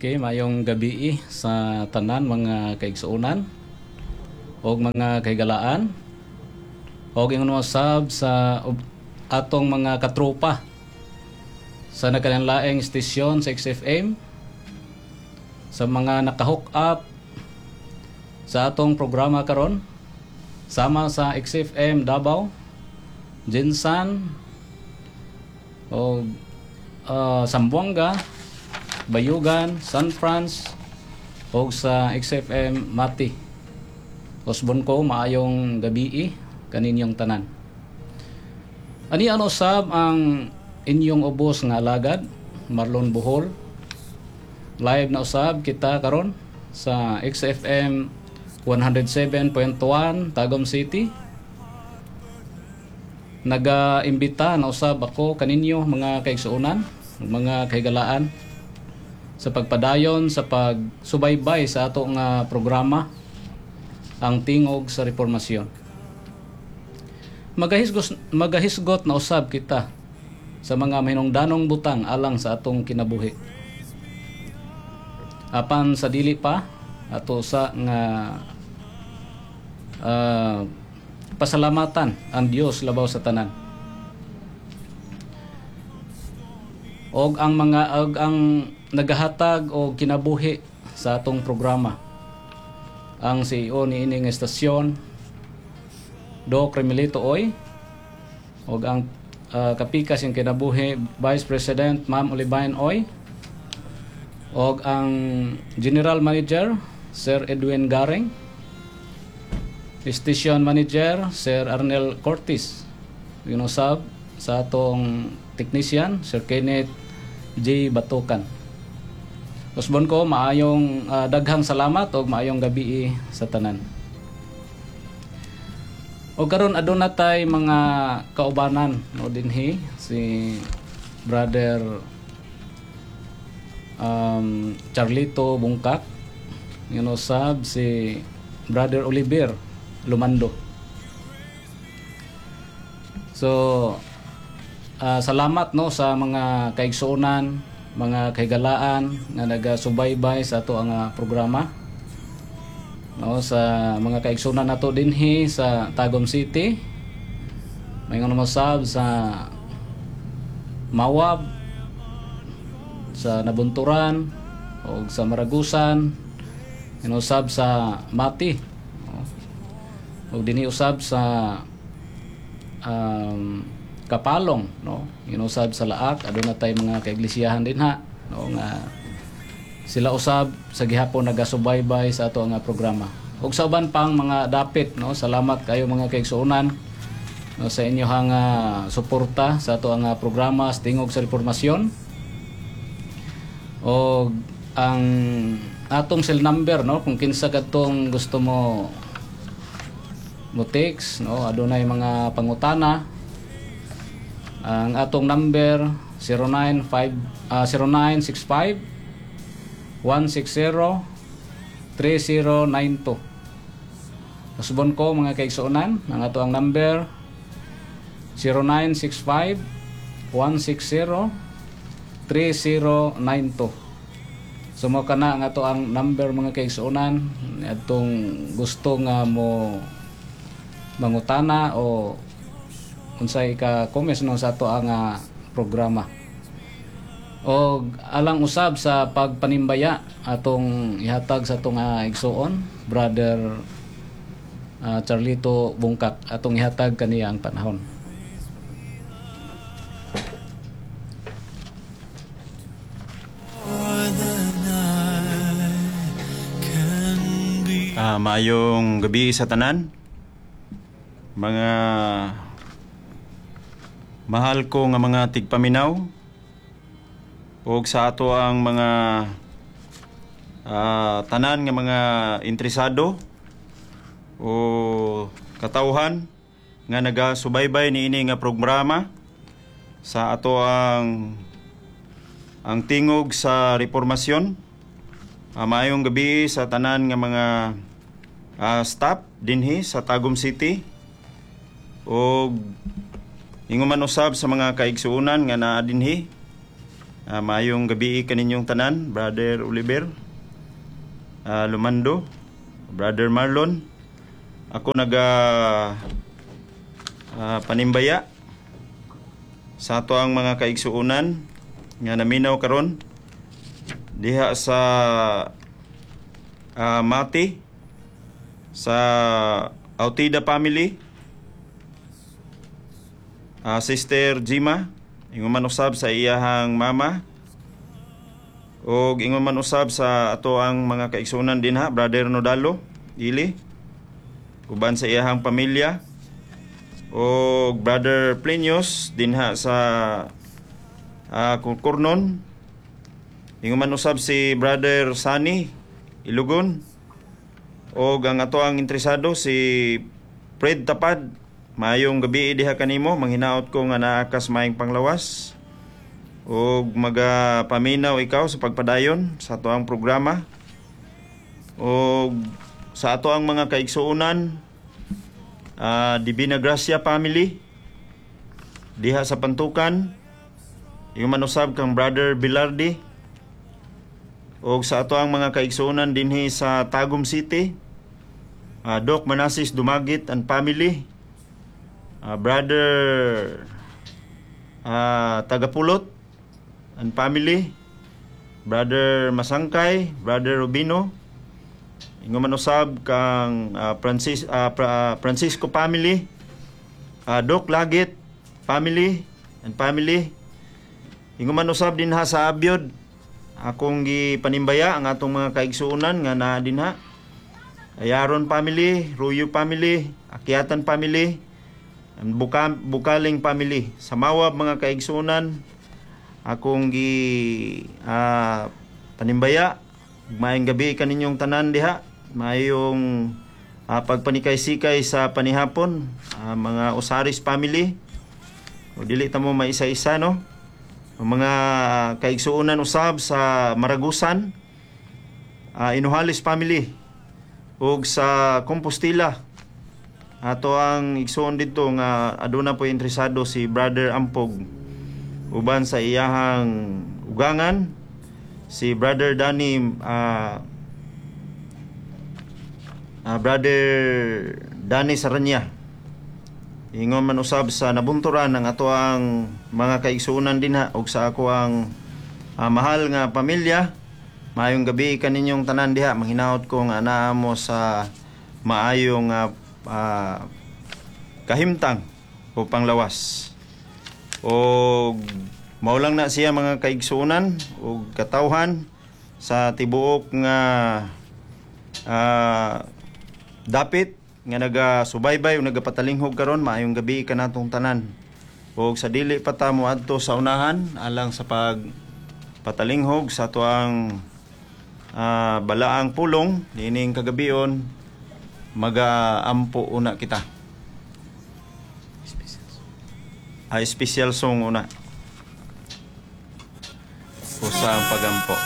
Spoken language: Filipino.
Okay, mayong gabi sa tanan mga kaigsuonan o mga kaigalaan o ingon usab sa atong mga katropa sa nagkalaing istasyon sa XFM, sa mga nakahook up sa atong programa karon sama sa XFM Davao, Jinsan o Zamboanga, Bayugan, San Franz o sa XFM Mati. Osbon ko maayong gabi kaninyong tanan. Ani ano sab ang inyong ubos nga alagad Marlon Bohol. Live na usab kita karon sa XFM 107.1 Tagum City. Naga-imbita na usab ako kaninyo mga kaigsuonan, mga kaigalaan sa pagpadayon sa pagsubaybay sa ato nga programa ang tingog sa reformasyon. Magahisgot na usab kita sa mga mahinungdanong butang alang sa atong kinabuhi. Apan sa dili pa ato sa nga pasalamatan ang Dios labaw sa tanan. Og ang nagahatag o kinabuhi sa atong programa ang CEO ni ining estasyon Doc Remilito Oy og ang kapikas yung kinabuhi Vice President Ma'am Olivain Oy og ang General Manager Sir Edwin Garing, Station Manager Sir Arnel Cortis, usab sa atong technician Sir Kenneth J. Batukan. Usbon ko maayong daghang salamat o maayong gabi sa tanan. O karon aduna tay mga kaubanan no dinhi si Brother Charlito Bungkak, usab si Brother Oliver Lumando. So salamat no sa mga kaigsuonan, mga kaigalaan nga nagasubaybay sa ato ang programa no sa mga kaigsuonan nato dinhi sa Tagum City, mayong masab sa Mawab, sa Nabunturan o sa Maragusan, usab sa Mati o dinhi usab sa Kapalong no, usab sa Laak. Aduna tay mga kaiglesiyahan din ha no nga sila usab sa gihapon nagasubaybay sa ato nga programa. Ug sa uban pang mga dapit no, salamat kayo mga kaigsuonan no, sa inyohang suporta sa ato nga programa sa tingog sa reformasyon. O ang atong cell number no, kung kinsa kadtong gusto mo text no, adunay mga pangutana. Ang atong number 0965 160 3092. Usbon ko mga kaigsuonan, ang ato ang number 0965 160 3092. Sumo kana ang ato ang number mga kaigsuonan atong gusto nga mo mangutana o unsay ka comments no sa ato ang programa. O alang usab sa pagpanimbaya atong ihatag sa atong igsuon Brother Charlito Bungkak, atong ihatag kaniya ang panahon. Maayong gabi sa tanan, mga mahal ko nga mga tigpaminaw ug sa ato ang mga tanan nga mga interesado o katawhan nga nagasubaybay niini nga programa sa ato ang tingog sa reformasyon. Maayong gabi sa tanan nga mga staff dinhi sa Tagum City o ingon man usab sa mga kaigsuonan nga naa dinhi Maayong gabi kaninyong tanan, Brother Oliver, Lumando, Brother Marlon. Ako panimbaya sa ato ang mga kaigsuunan nga naminaw karon diha sa Mati sa Autida family. Sister Jima, ingon man usab sa iyahang mama, o ingon man usab sa ato ang mga kaigsunan din ha, Brother Nodalo Ili, uban sa iyahang pamilya, o Brother Plinius din ha sa Kurnon, ingon man usab si Brother Sani Ilugon, o ang ato ang interesado si Fred Tapad. Mayong gabi diha kanimo, manghinaot ko nga naakas maayong panglawas ug magapaminaw ikaw sa pagpadayon sa ato ang programa ug sa ato ang mga kaigsuunan, Divina Gracia family diha sa Pantukan, yung manusab kang Brother Bilardi, ug sa ato ang mga kaigsuunan dinhi sa Tagum City, Doc Manasis Dumagit and family, Brother Tagapulot and family, Brother Masangkay, Brother Rubino, ingon man usab kang Francisco family, Doc Lagit family and family, ingon man usab din ha sa Abyod. Akong gipanimbaya ang atong mga kaigsuunan nga naa din ha, Ayaron family, Ruyo family, Akyatan family, Bukaling family, sa Mawab mga kaigsunan. Akong panimbaya, maayong gabi kaninyong tanan diha, maayong pagpanikay-sikay sa panihapon, mga Osaris family, o dili ta mo maisa-isa no, mga kaigsuunan usab sa Maragusan, Inuhalis family, ug sa Compostela ato ang igsuon dito nga aduna po interesado si Brother Ampog, uban sa iyahang ugangan si Brother Danny, Brother Danny Saranya. Ingon man usab sa nabunturan ng ato ang mga kaigsuunan din ha, ug sa ako ang mahal nga pamilya. Maayong gabi kaninyong tanan diha, manghinaot ko nga anaa mo sa maayong kahimtang o panglawas. O maulang na siya mga kaigsuunan o katawhan sa tibuok nga dapit nga nagasubaybay o nagapatalinghog karon. Maayong gabi kanatong tanan. O sa dili pa ta moadto sa unahan alang sa pagpatalinghog sa tuang balaang pulong nining kagabion, mag-ampo una kita. Special song una. Usa ang pagampo.